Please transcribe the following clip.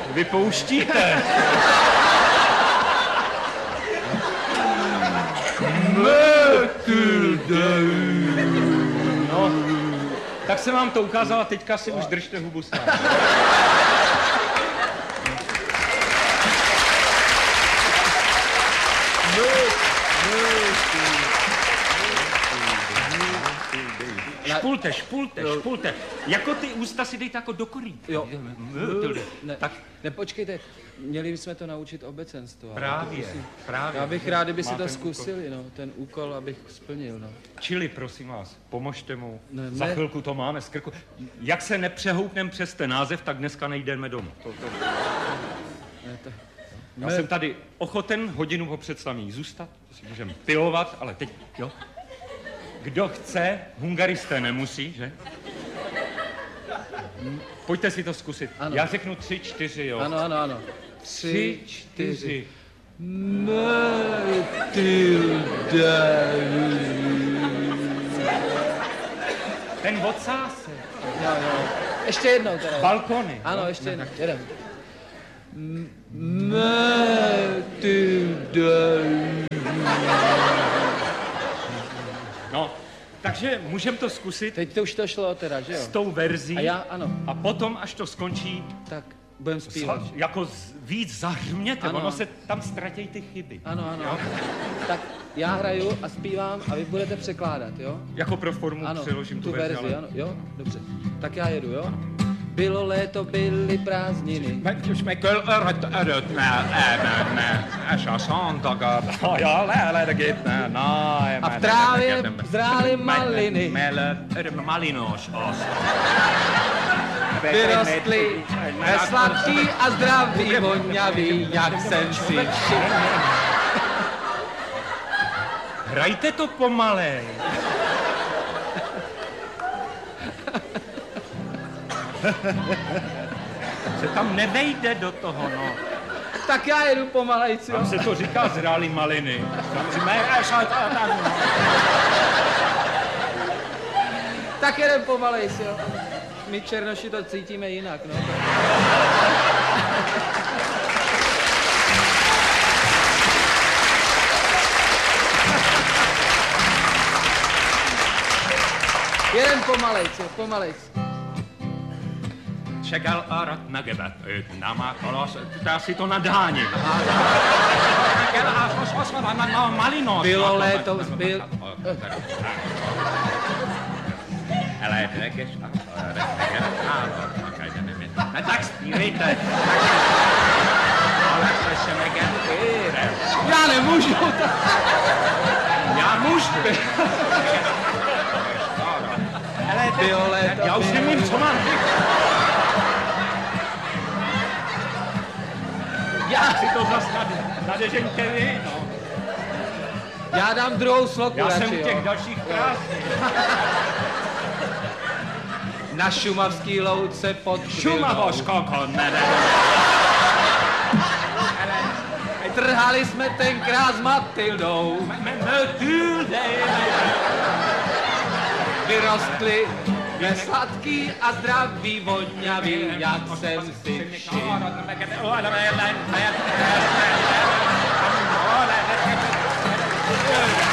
vypouštíte. No, tak jsem vám to ukázal a teďka si už držte hubu sám. Špulte. Jako ty ústa si dejte jako do korýtka. Jo. Ne, počkejte, měli bychom to naučit obecenstvo. Právě. Já bych rád, kdyby si to zkusili, no, ten úkol, abych splnil, no. Čili, prosím vás, pomožte mu. Ne. Za chvilku to máme z krku. Jak se nepřehoupneme přes ten název, tak dneska nejdeme domů. Já jsem tady ochoten hodinu po představení zůstat, to si můžeme pilovat, ale teď, jo. Kdo chce, hungaristé nemusí, že? Pojďte si to zkusit. Ano. Já řeknu 3, 4, jo. Ano. 3, 4. Ten odsásek. Jo. Ještě jednou teda. Balkony. Ano, ještě jednou. Jedem. No, takže můžeme to zkusit. Teď to už to šlo teda, že jo? S tou verzí. A já, ano. A potom, až to skončí, tak budeme zpívat. Jako víc zahřměte, ano. Ono se tam ztratějí ty chyby. Ano. Jo? Tak já hraju a zpívám a vy budete překládat, jo? Jako pro formu ano, přeložím tu verzi, ale... ano, jo? Dobře. Tak já jedu, jo? Bylo léto, byly prázdniny. A v trávě zrály maliny. Vyrostly sladký a zdravý, vonavý, jak jsem si všiml. Hrajte to pomalej. Se tam nevejde do toho, no. Tak já jedu pomalejc, jo. Tam se to říká zrály maliny. Tak jedem pomalejc, jo. My černoši to cítíme jinak, no. Jeden pomalejc, jo, pomalejc. Čekal arat na gebet, nama kolos, dá si to nadháním. Malinos. Bylo léto, byl... Tak zpívejte. Já nemůžu. Já můžu. Bylo léto. Já už nevím, co mám. Já si to zas nadežeňte vy, no. Já dám druhou sloku. Já radši, jsem u těch jo. dalších krásných. Na šumavský louce pod Šumavoško, konene. Trhali jsme tenkrát s Matildou. Vyrostli sladký a zdravý, vonavý, jak jsem si všiml. Yeah.